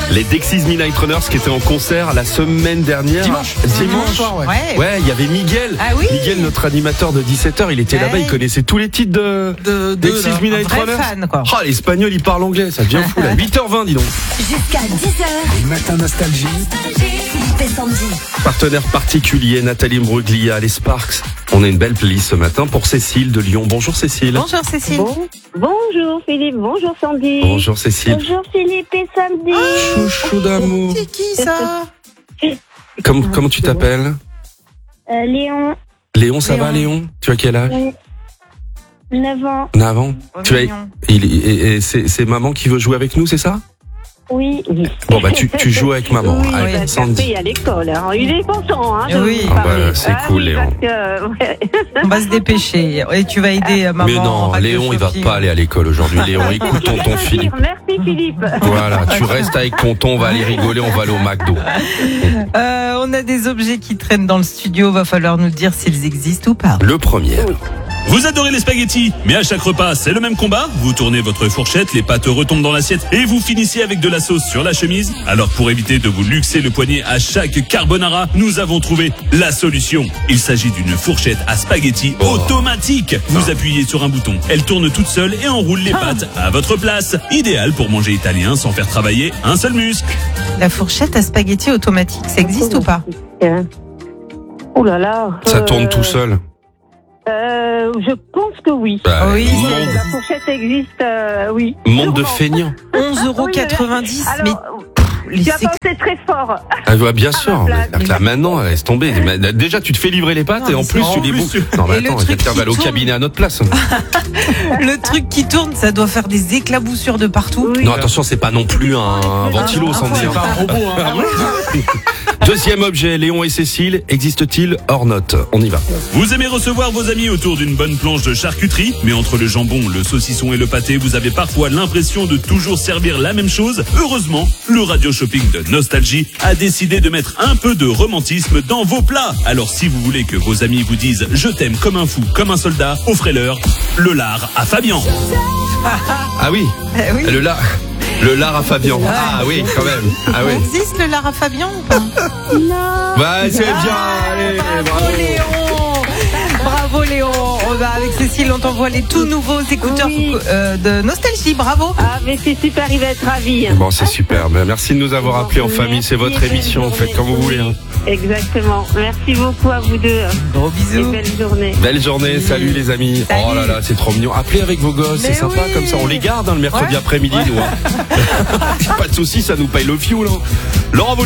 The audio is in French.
Les Dexys Midnight Runners qui étaient en concert la semaine dernière. Dimanche soir, ouais. Ouais, il y avait Miguel. Ah oui. Miguel, notre animateur de 17h, il était là-bas, il connaissait tous les titres de Dexys Midnight Un vrai Runners. fan, quoi. Ah, l'espagnol, il parle anglais, ça devient fou là. 8h20, dis donc. Jusqu'à 10h. Le matin nostalgie. Philippe et Sandy. Partenaire particulier, Nathalie Mbruglia, les Sparks. On a une belle playlist ce matin pour Cécile de Lyon. Bonjour Cécile. Bonjour Cécile. Bonjour Philippe, bonjour Sandy. Bonjour Cécile. Bonjour Philippe et Sandy. Chouchou d'amour. C'est qui ça? Comment tu t'appelles? Léon, Léon, ça va Léon? Tu as quel âge? 9 ans. 9 ans. Oh, Tu as, mignon. et c'est maman qui veut jouer avec nous, c'est ça? Oui. Bon bah tu joues avec maman. Oui, Allez, il va Sandy. taper à l'école. Alors, il est content, hein. de Oui. vous Ah bah, parler. c'est cool, oui, Léon. parce que, ouais. On va se dépêcher. Et tu vas aider maman. Mais en non, radio Léon, il va shopping. pas aller à l'école aujourd'hui. Léon, écoute tonton Philippe. Merci Philippe. Voilà, tu restes avec tonton, on va aller rigoler, on va aller au McDo. On a des objets qui traînent dans le studio. Va falloir nous dire s'ils existent ou pas. Le premier. Vous adorez les spaghettis, mais à chaque repas, c'est le même combat. Vous tournez votre fourchette, les pâtes retombent dans l'assiette et vous finissez avec de la sauce sur la chemise. Alors pour éviter de vous luxer le poignet à chaque carbonara, nous avons trouvé la solution. Il s'agit d'une fourchette à spaghettis automatique. Vous appuyez sur un bouton, elle tourne toute seule et enroule les pâtes à votre place. Idéal pour manger italien sans faire travailler un seul muscle. La fourchette à spaghetti automatique, ça existe ou pas? Oh là là. Ça tourne tout seul. Je pense que oui. Bah, Oui, La fourchette existe, oui. monde de feignants. 11,90 €. Mais Tu as pensé très fort. Ah, bah, bien sûr. place. Mais là, maintenant, laisse tomber. Déjà, tu te fais livrer les pâtes Non, et en mais plus, c'est tu les en bouffes. plus. Non, mais Et le attends, truc quelqu'un qui va aller au tourne. cabinet à notre place. le truc qui tourne, ça doit faire des éclaboussures de partout. Oui. Non, attention, c'est pas non plus un ventilo, Sandy. C'est pas un robot, hein. Deuxième objet, Léon et Cécile, existe-t-il hors note? On y va. Vous aimez recevoir vos amis autour d'une bonne planche de charcuterie, mais entre le jambon, le saucisson et le pâté, vous avez parfois l'impression de toujours servir la même chose. Heureusement, le radio shopping de Nostalgie a décidé de mettre un peu de romantisme dans vos plats. Alors si vous voulez que vos amis vous disent « je t'aime comme un fou, comme un soldat », offrez-leur le lard à Fabian. Ah oui, Eh oui. le lard à Fabian. Ah oui, quand même. Ah oui. Existe le lard à Fabian ou pas? Bah, c'est bien. Allez, bravo. Léon. Bravo Léon. Avec Cécile, on t'envoie les tout nouveaux écouteurs Oui. de Nostalgie. Bravo. Ah, mais c'est super, il va être ravi. Bon, c'est super. Ben, merci de nous avoir appelés en famille. C'est votre Merci, émission. belle Faites comme vous voulez. Hein. Exactement. Merci beaucoup à vous deux. Gros Et bisous. belle journée. Belle journée. Salut les amis. Salut. Oh là là, c'est trop mignon. Appelez avec vos gosses. Mais C'est sympa oui. comme ça. On les garde le mercredi Ouais. après-midi, nous. Hein. Pas de soucis, ça nous paye le fioul. Hein. Laurent Voulzy.